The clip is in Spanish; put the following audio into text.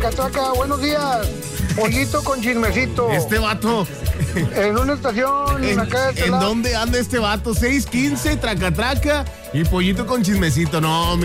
Traca, buenos días. Pollito con chismecito. Este vato. En una estación acá de este ¿En lado. dónde anda este vato? 6:15, traca, y pollito con chismecito. No,